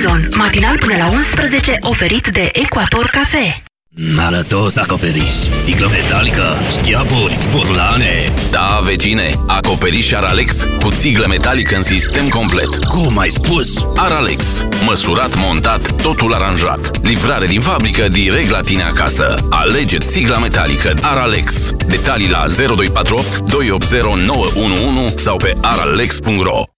sezon. Matinal până la 11, oferit de Ecuator Cafe. Arătos acoperiș, sticlă metalică, șchiaburi, burlane. Da, vecine, acoperiș Aralex cu țiglă metalică în sistem complet. Cum ai spus? Aralex, măsurat, montat, totul aranjat. Livrare din fabrică direct la tine acasă. Alege țigla metalică Aralex. Detalii la 0248 280 911 sau pe aralex.ro.